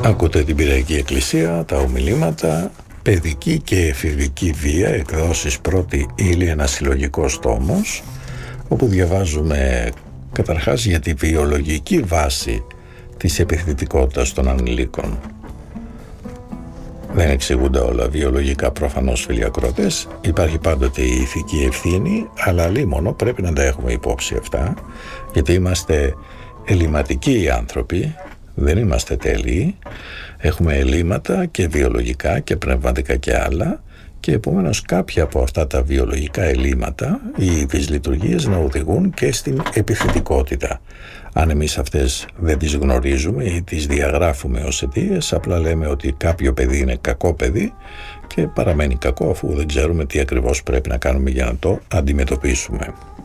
Ακούτε την Πυραϊκή Εκκλησία, τα ομιλήματα, παιδική και εφηβική βία, εκδόσεις Πρώτη Ύλη, ένας συλλογικός τόμος, όπου διαβάζουμε καταρχάς για τη βιολογική βάση της επιθετικότητας των ανηλίκων. Δεν εξηγούνται όλα βιολογικά προφανώς, φίλοι ακρότες. Υπάρχει πάντοτε η ηθική ευθύνη, αλλά λίμωνο πρέπει να τα έχουμε υπόψη αυτά, γιατί είμαστε ελληματικοί άνθρωποι, δεν είμαστε τέλειοι, έχουμε ελλείμματα και βιολογικά και πνευματικά και άλλα, και επομένως κάποια από αυτά τα βιολογικά ελλείμματα ή δυσλειτουργίες να οδηγούν και στην επιθετικότητα. Αν εμείς αυτές δεν τις γνωρίζουμε ή τις διαγράφουμε ως αιτίες, απλά λέμε ότι κάποιο παιδί είναι κακό παιδί και παραμένει κακό, αφού δεν ξέρουμε τι ακριβώς πρέπει να κάνουμε για να το αντιμετωπίσουμε.